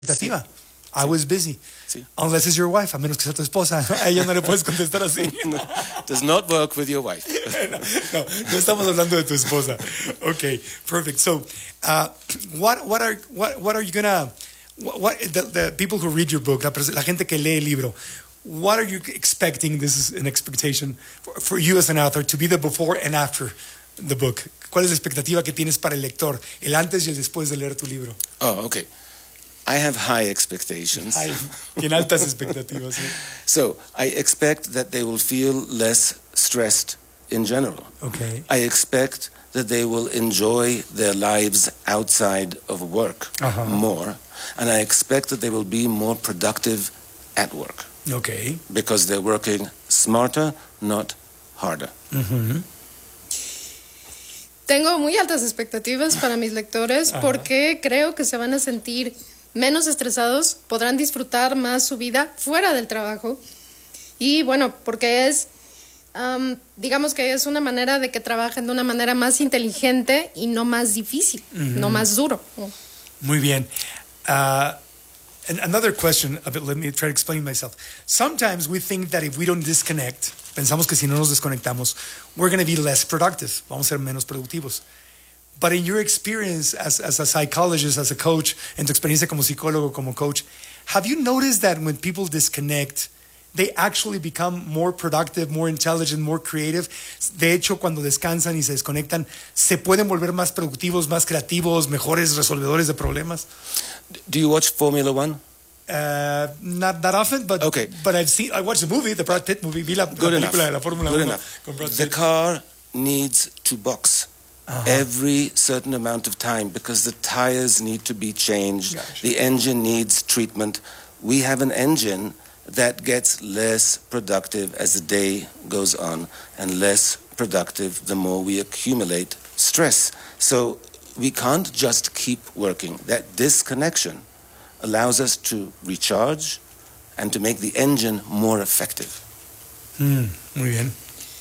expectativa. I was busy. Sí. Unless it's your wife, a menos que sea tu esposa. A ella no le puedes contestar así. No, does not work with your wife. No estamos hablando de tu esposa. Okay, perfect. So, what are you gonna the people who read your book, la gente que lee el libro, what are you expecting? This is an expectation for you as an author to be the before and after the book. ¿Cuál es la expectativa que tienes para el lector, el antes y el después de leer tu libro? Oh, okay. I have high expectations. Tiene altas expectativas. ¿Sí? So I expect that they will feel less stressed in general. Okay. I expect that they will enjoy their lives outside of work more. And I expect that they will be more productive at work. Okay. Because they're working smarter, not harder. Mm-hmm. Tengo muy altas expectativas para mis lectores porque creo que se van a sentir menos estresados, podrán disfrutar más su vida fuera del trabajo y bueno, porque es, digamos que es una manera de que trabajen de una manera más inteligente y no más difícil, no más duro. Muy bien. And another question, let me try to explain myself. Sometimes we think that if we don't disconnect, pensamos que si no nos desconectamos, we're going to be less productive, vamos a ser menos productivos. But in your experience as a psychologist, as a coach, en tu experiencia como psicólogo, como coach, have you noticed that when people disconnect, they actually become more productive, more intelligent, more creative? De hecho, cuando descansan y se desconectan, ¿se pueden volver más productivos, más creativos, mejores resolvedores de problemas? Do you watch Formula One? Not that often, but okay. But I watched the movie, the Brad Pitt movie, vi la película de la Fórmula 1 con Brad Pitt. The car needs to box every certain amount of time because the tires need to be changed. Gosh. The engine needs treatment. We have an engine that gets less productive as the day goes on and less productive the more we accumulate stress. So we can't just keep working. That disconnection allows us to recharge and to make the engine more effective. Muy bien.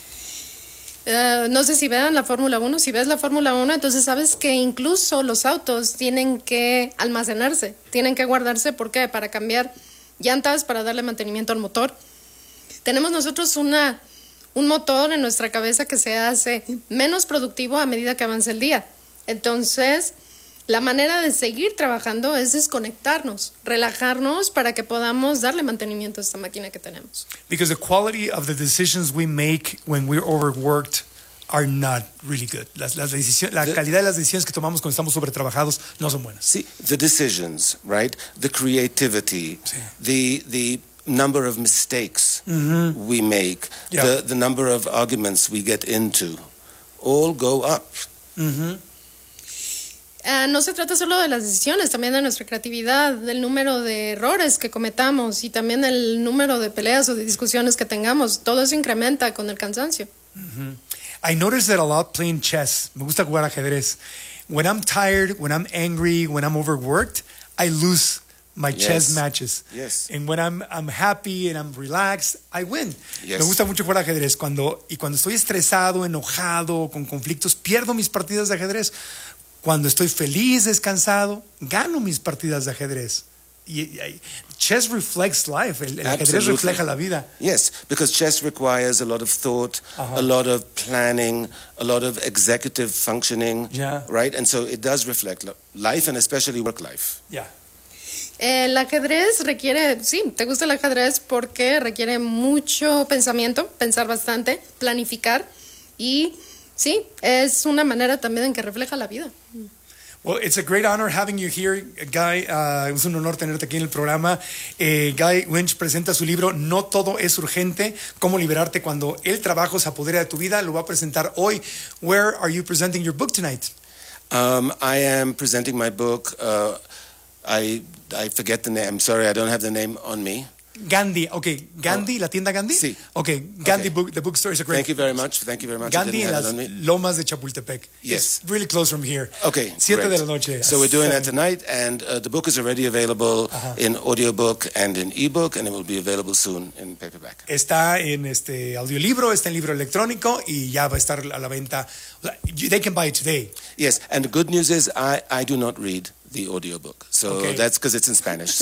No sé si vean la Fórmula 1. Si ves la Fórmula 1, entonces sabes que incluso los autos tienen que almacenarse, tienen que guardarse. ¿Por qué? Para cambiar llantas, para darle mantenimiento al motor. Tenemos nosotros un motor en nuestra cabeza que se hace menos productivo a medida que avanza el día. Entonces, la manera de seguir trabajando es desconectarnos, relajarnos para que podamos darle mantenimiento a esta máquina que tenemos. Because the quality of the decisions we make when we're overworked are not really good. La calidad de las decisiones que tomamos cuando estamos sobretrabajados no son buenas. See, the decisions, right? The creativity, the number of mistakes we make, the number of arguments we get into, all go up. No se trata solo de las decisiones, también de nuestra creatividad, del número de errores que cometamos y también el número de peleas o de discusiones que tengamos. Todo eso incrementa con el cansancio. I notice that a lot playing chess. Me gusta jugar ajedrez. When I'm tired, when I'm angry, when I'm overworked, I lose my chess matches. Yes. And when I'm happy and I'm relaxed, I win. Yes. Me gusta mucho jugar ajedrez. Cuando estoy estresado, enojado, con conflictos, pierdo mis partidas de ajedrez. Cuando estoy feliz, descansado, gano mis partidas de ajedrez. Chess reflects life. El ajedrez refleja la vida. Yes, because chess requires a lot of thought, a lot of planning, a lot of executive functioning, right? And so it does reflect life and especially work life. Yeah. El ajedrez requiere, sí, te gusta el ajedrez porque requiere mucho pensamiento, pensar bastante, planificar y sí, es una manera también en que refleja la vida. Well, it's a great honor having you here, Guy. Es un honor tenerte aquí en el programa. Guy Winch presenta su libro No todo es urgente, cómo liberarte cuando el trabajo se apodera de tu vida. Lo va a presentar hoy. Where are you presenting your book tonight? I am presenting my book. I forget the name. I'm sorry, I don't have the name on me. Gandhi, okay. Gandhi, la tienda Gandhi? Sí. Okay, Gandhi Book, the bookstore is a great... Thank you very much. Gandhi en las Lomas de Chapultepec. Yes. It's really close from here. Okay, 7 de la noche. So we're doing that tonight, and the book is already available in audiobook and in ebook, and it will be available soon in paperback. Está en audiolibro, está en libro electrónico, y ya va a estar a la venta. They can buy it today. Yes, and the good news is I do not read the audiobook. So Okay. that's because it's in Spanish.